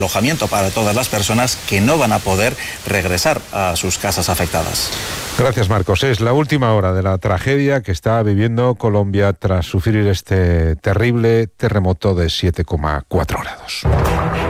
alojamiento para todas las personas que no van a poder regresar a sus casas afectadas. Gracias, Marcos. Es la última hora de la tragedia que está viviendo Colombia tras sufrir este terrible terremoto de 7,4 grados.